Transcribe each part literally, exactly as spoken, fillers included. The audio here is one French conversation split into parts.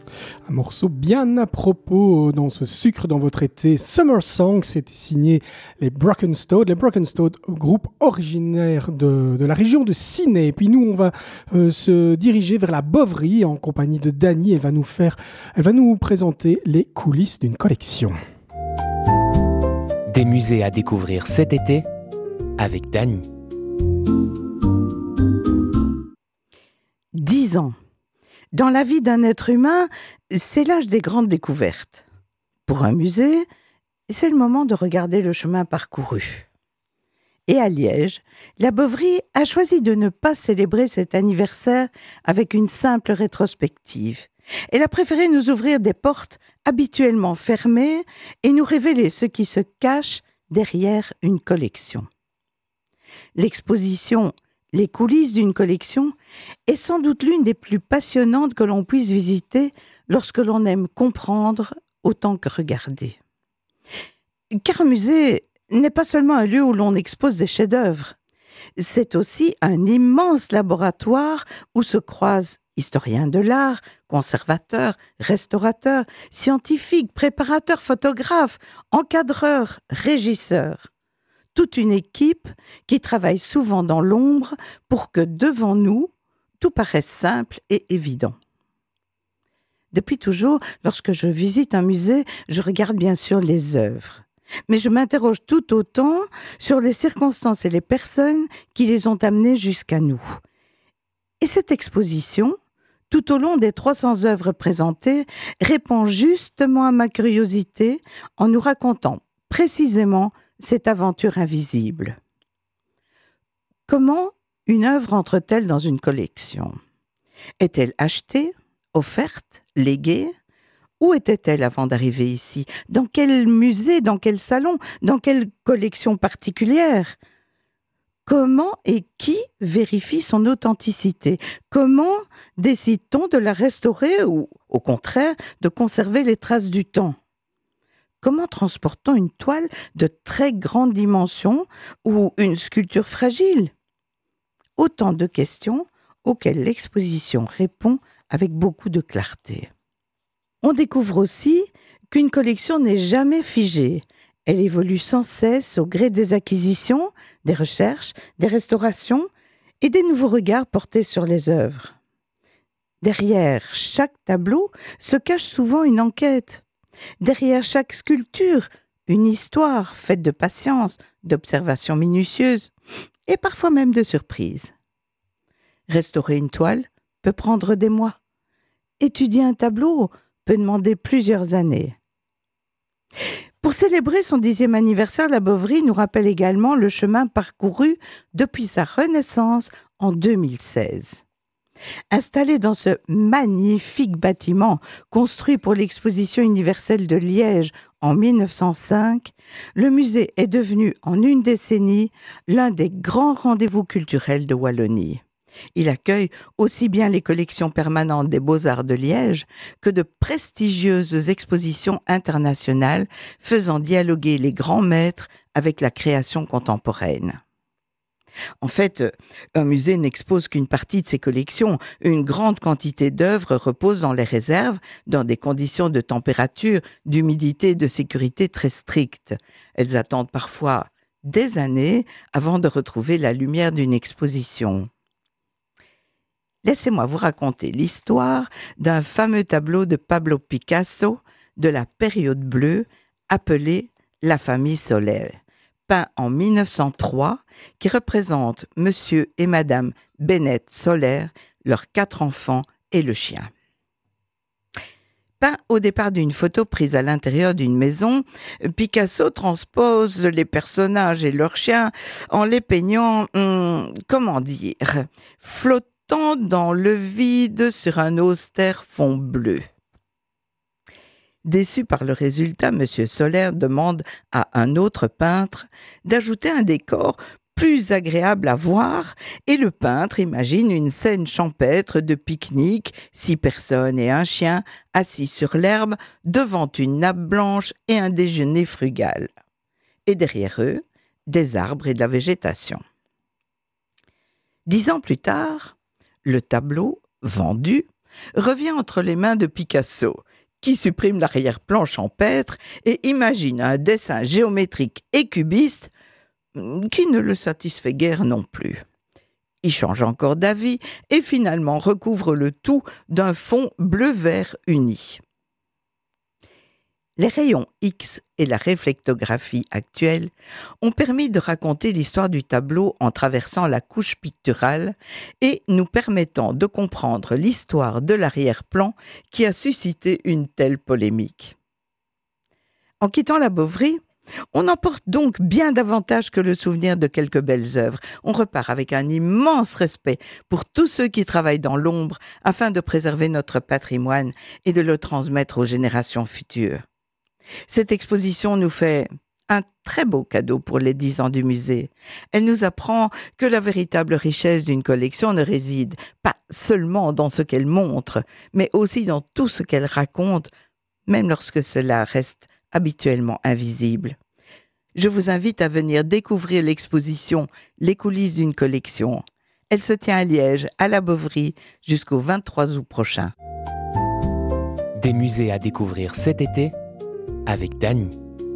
Un morceau bien à propos dans ce sucre dans votre été. Summer Song, c'était signé les Brockenstoad. Les Brockenstoad, groupe originaire de, de la région de Sydney. Et puis nous, on va euh, se diriger vers la Boverie en compagnie de Dani. Elle va nous faire, elle va nous présenter les coulisses d'une collection. Des musées à découvrir cet été avec Dani. Dix ans. Dans la vie d'un être humain, c'est l'âge des grandes découvertes. Pour un musée, c'est le moment de regarder le chemin parcouru. Et à Liège, la Boverie a choisi de ne pas célébrer cet anniversaire avec une simple rétrospective. Elle a préféré nous ouvrir des portes habituellement fermées et nous révéler ce qui se cache derrière une collection. L'exposition « Les coulisses d'une collection » est sans doute l'une des plus passionnantes que l'on puisse visiter lorsque l'on aime comprendre autant que regarder. Car un musée n'est pas seulement un lieu où l'on expose des chefs-d'œuvre, c'est aussi un immense laboratoire où se croisent historiens de l'art, conservateurs, restaurateurs, scientifiques, préparateurs, photographes, encadreurs, régisseurs. Toute une équipe qui travaille souvent dans l'ombre pour que devant nous, tout paraisse simple et évident. Depuis toujours, lorsque je visite un musée, je regarde bien sûr les œuvres. Mais je m'interroge tout autant sur les circonstances et les personnes qui les ont amenées jusqu'à nous. Et cette exposition, tout au long des trois cents œuvres présentées, répond justement à ma curiosité en nous racontant précisément cette aventure invisible. Comment une œuvre entre-t-elle dans une collection ? Est-elle achetée, offerte, léguée ? Où était-elle avant d'arriver ici ? Dans quel musée, dans quel salon, dans quelle collection particulière ? Comment et qui vérifie son authenticité ? Comment décide-t-on de la restaurer ou, au contraire, de conserver les traces du temps ? Comment transporte-t-on une toile de très grande dimension ou une sculpture fragile ? Autant de questions auxquelles l'exposition répond avec beaucoup de clarté. On découvre aussi qu'une collection n'est jamais figée. Elle évolue sans cesse au gré des acquisitions, des recherches, des restaurations et des nouveaux regards portés sur les œuvres. Derrière chaque tableau se cache souvent une enquête. Derrière chaque sculpture, une histoire faite de patience, d'observations minutieuses et parfois même de surprises. Restaurer une toile peut prendre des mois. Étudier un tableau peut demander plusieurs années. Pour célébrer son dixième anniversaire, la Boverie nous rappelle également le chemin parcouru depuis sa renaissance en deux mille seize. Installé dans ce magnifique bâtiment construit pour l'exposition universelle de Liège en mille neuf cent cinq, le musée est devenu en une décennie l'un des grands rendez-vous culturels de Wallonie. Il accueille aussi bien les collections permanentes des Beaux-Arts de Liège que de prestigieuses expositions internationales faisant dialoguer les grands maîtres avec la création contemporaine. En fait, un musée n'expose qu'une partie de ses collections. Une grande quantité d'œuvres repose dans les réserves, dans des conditions de température, d'humidité et de sécurité très strictes. Elles attendent parfois des années avant de retrouver la lumière d'une exposition. Laissez-moi vous raconter l'histoire d'un fameux tableau de Pablo Picasso de la période bleue appelé « La famille Soler », peint en mille neuf cent trois, qui représente Monsieur et Madame Bennett Soler, leurs quatre enfants et le chien. Peint au départ d'une photo prise à l'intérieur d'une maison, Picasso transpose les personnages et leurs chiens en les peignant, hum, comment dire, flottant dans le vide sur un austère fond bleu. Déçu par le résultat, M. Soler demande à un autre peintre d'ajouter un décor plus agréable à voir et le peintre imagine une scène champêtre de pique-nique, six personnes et un chien assis sur l'herbe devant une nappe blanche et un déjeuner frugal. Et derrière eux, des arbres et de la végétation. Dix ans plus tard, le tableau, vendu, revient entre les mains de Picasso, qui supprime l'arrière-plan champêtre et imagine un dessin géométrique et cubiste qui ne le satisfait guère non plus. Il change encore d'avis et finalement recouvre le tout d'un fond bleu-vert uni. Les rayons X et la réflectographie actuelle ont permis de raconter l'histoire du tableau en traversant la couche picturale et nous permettant de comprendre l'histoire de l'arrière-plan qui a suscité une telle polémique. En quittant la Bovary, on emporte donc bien davantage que le souvenir de quelques belles œuvres. On repart avec un immense respect pour tous ceux qui travaillent dans l'ombre afin de préserver notre patrimoine et de le transmettre aux générations futures. Cette exposition nous fait un très beau cadeau pour les dix ans du musée. Elle nous apprend que la véritable richesse d'une collection ne réside pas seulement dans ce qu'elle montre, mais aussi dans tout ce qu'elle raconte, même lorsque cela reste habituellement invisible. Je vous invite à venir découvrir l'exposition « Les coulisses d'une collection ». Elle se tient à Liège, à la Bovary, jusqu'au vingt-trois août prochain. Des musées à découvrir cet été avec Dany.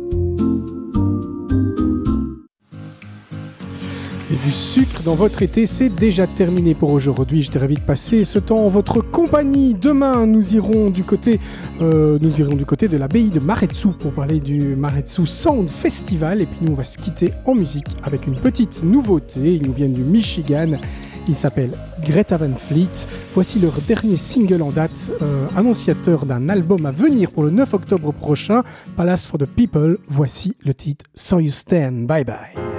Et du sucre dans votre été, c'est déjà terminé pour aujourd'hui. Je t'ai ravi de passer ce temps en votre compagnie. Demain, nous irons du côté, euh, nous irons du côté de l'abbaye de Maretsu pour parler du Maretsu Sound Festival. Et puis nous, on va se quitter en musique avec une petite nouveauté. Ils nous viennent du Michigan. Ils s'appellent Greta Van Fleet. Voici leur dernier single en date, euh, annonciateur d'un album à venir pour le neuf octobre prochain. Palace for the People. Voici le titre So You Stand. Bye bye.